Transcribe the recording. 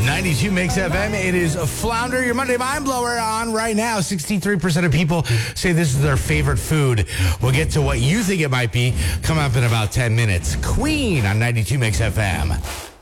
92 Mix FM. It is a Flounder, your Monday Mind Blower on right now. 63% of people say this is their favorite food. We'll get to what you think it might be. Come up in about 10 minutes. Queen on 92 Mix FM.